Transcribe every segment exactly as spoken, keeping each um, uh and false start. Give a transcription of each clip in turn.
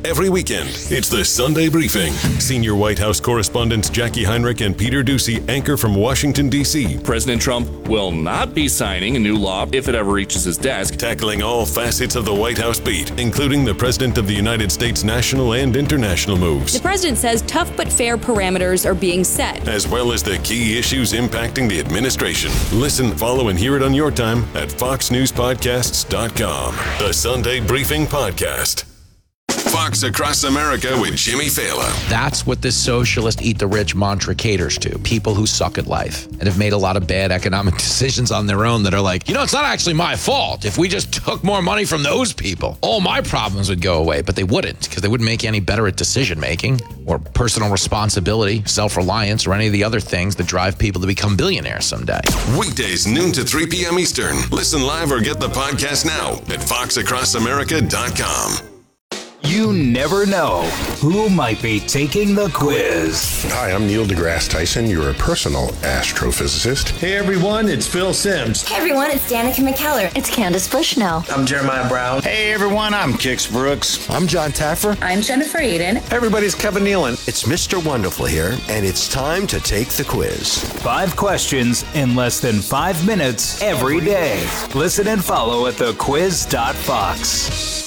every weekend. It's the Sunday Briefing. Senior White House correspondents Jackie Heinrich and Peter Doocy anchor from Washington, D C President Trump will not be signing a new law if it ever reaches his desk. Tackling all facets of the White House beat, including the President of the United States national and international moves. The president says tough but fair parameters are being set, as well as the key issues impacting the administration. Listen, follow, and hear it on your time at fox news podcasts dot com. The Sunday Briefing Podcast. Fox Across America with Jimmy Fallon. That's what this socialist eat the rich mantra caters to. People who suck at life and have made a lot of bad economic decisions on their own that are like, you know, it's not actually my fault. If we just took more money from those people, all my problems would go away. But they wouldn't, because they wouldn't make any better at decision making or personal responsibility, self-reliance, or any of the other things that drive people to become billionaires someday. Weekdays, noon to three p.m. Eastern. Listen live or get the podcast now at fox across america dot com. You never know who might be taking the quiz. Hi, I'm Neil deGrasse Tyson, your personal astrophysicist. Hey everyone, it's Phil Simms. Hey everyone, it's Danica McKellar. It's Candace Bushnell. I'm Jeremiah Brown. Hey everyone, I'm Kix Brooks. I'm John Taffer. I'm Jennifer Aiden. Everybody's Kevin Nealon. It's Mister Wonderful here, and it's time to take the quiz. Five questions in less than five minutes every day. Listen and follow at the quiz dot fox.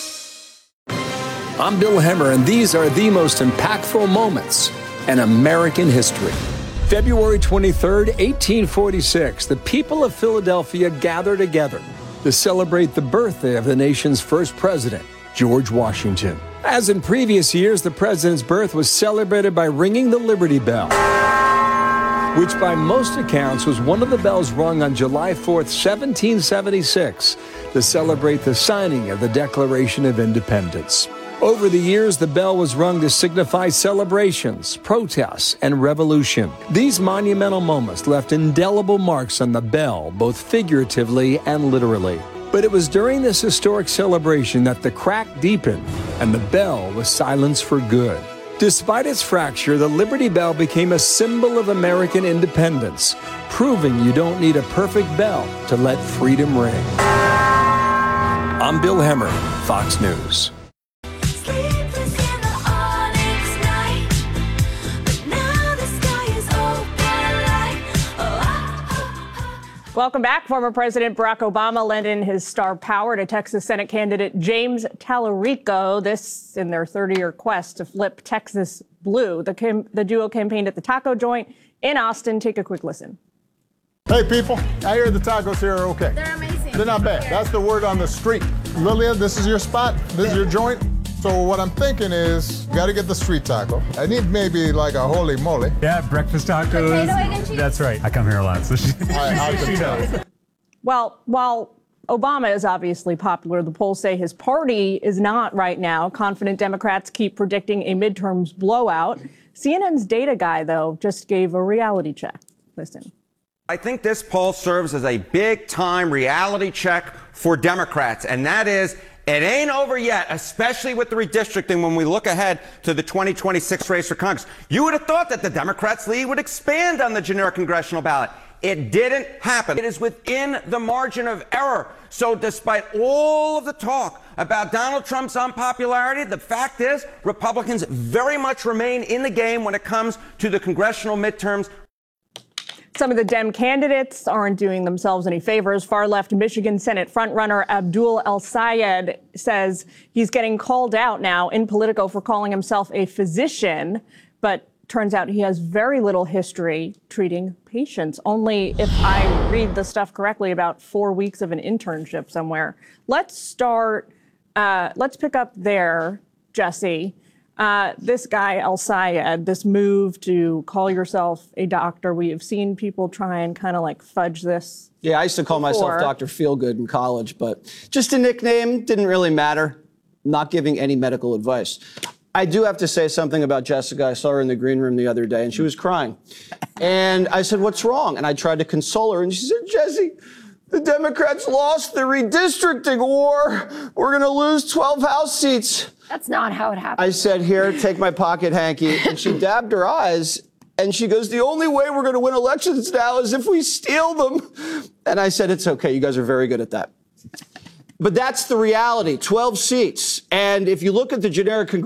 I'm Bill Hemmer, and these are the most impactful moments in American history. February twenty-third, eighteen forty-six, the people of Philadelphia gather together to celebrate the birthday of the nation's first president, George Washington. As in previous years, the president's birth was celebrated by ringing the Liberty Bell, which by most accounts was one of the bells rung on July fourth, seventeen seventy-six, to celebrate the signing of the Declaration of Independence. Over the years, the bell was rung to signify celebrations, protests, and revolution. These monumental moments left indelible marks on the bell, both figuratively and literally. But it was during this historic celebration that the crack deepened and the bell was silenced for good. Despite its fracture, the Liberty Bell became a symbol of American independence, proving you don't need a perfect bell to let freedom ring. I'm Bill Hemmer, Fox News. Welcome back. Former President Barack Obama lent in his star power to Texas Senate candidate James Tallarico, this in their thirty-year quest to flip Texas blue. The, cam- the duo campaigned at the taco joint in Austin. Take a quick listen. Hey, people. I hear the tacos here are okay. They're amazing. They're not bad. That's the word on the street. Lilia, this is your spot. This is your joint. So what I'm thinking is, got to get the street taco. I need maybe like a holy moly. Yeah, breakfast tacos. Potato, egg, and cheese. That's right. I come here a lot, so she, I, I can tell. Well, while Obama is obviously popular, the polls say his party is not right now. Confident Democrats keep predicting a midterms blowout. C N N's data guy, though, just gave a reality check. Listen. I think this poll serves as a big-time reality check for Democrats, and that is, it ain't over yet, especially with the redistricting when we look ahead to the twenty twenty-six race for Congress. You would have thought that the Democrats' lead would expand on the generic congressional ballot. It didn't happen. It is within the margin of error. So despite all of the talk about Donald Trump's unpopularity, the fact is Republicans very much remain in the game when it comes to the congressional midterms. Some of the Dem candidates aren't doing themselves any favors. Far-left Michigan Senate frontrunner Abdul El-Sayed says he's getting called out now in Politico for calling himself a physician, but turns out he has very little history treating patients. Only, if I read the stuff correctly, about four weeks of an internship somewhere. Let's start, uh, let's pick up there, Jesse. Uh, this guy, El-Sayed, this move to call yourself a doctor, we have seen people try and kind of like fudge this. Yeah, I used to call before. myself Doctor Feelgood in college, but just a nickname, didn't really matter. Not giving any medical advice. I do have to say something about Jessica. I saw her in the green room the other day, and she was crying. And I said, what's wrong? And I tried to console her, and she said, Jesse, the Democrats lost the redistricting war. We're going to lose twelve House seats. That's not how it happened. I said, here, take my pocket hanky. And she dabbed her eyes. And she goes, the only way we're going to win elections now is if we steal them. And I said, it's okay. You guys are very good at that. But that's the reality, twelve seats. And if you look at the generic